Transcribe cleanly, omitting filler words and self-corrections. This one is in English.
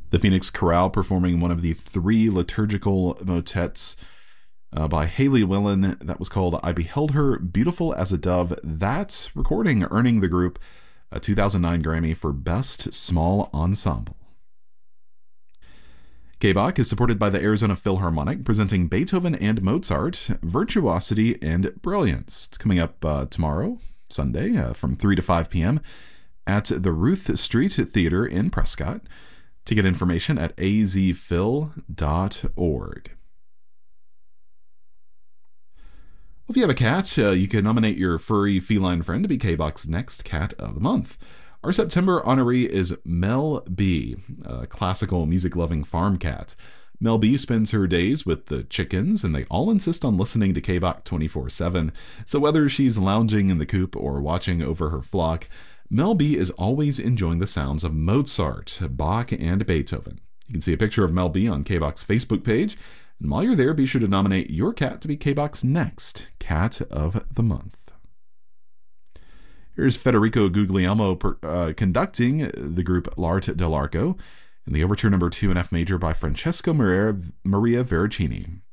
The Phoenix Chorale performing one of the three liturgical motets by Haley Willen that was called I Beheld Her Beautiful as a Dove. That recording earning the group a 2009 Grammy for Best Small Ensemble. KBach is supported by the Arizona Philharmonic, presenting Beethoven and Mozart, Virtuosity and Brilliance. It's coming up tomorrow, Sunday, from 3 to 5 p.m. at the Ruth Street Theater in Prescott. Ticket information at azphil.org. Well, if you have a cat, you can nominate your furry feline friend to be KBach's next cat of the month. Our September honoree is Mel B, a classical music-loving farm cat. Mel B spends her days with the chickens, and they all insist on listening to KBach 24/7. So whether she's lounging in the coop or watching over her flock, Mel B is always enjoying the sounds of Mozart, Bach, and Beethoven. You can see a picture of Mel B on KBach's Facebook page. And while you're there, be sure to nominate your cat to be KBach's next Cat of the Month. Here's Federico Guglielmo conducting the group L'Arte dell'Arco in the Overture No. 2 in F major by Francesco Maria Veracini.